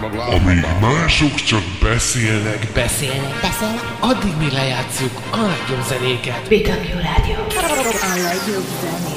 Amíg mások csak beszélnek, addig mi lejátszuk a legjobb zenéket. BW Rádió. A legjobb zenéket.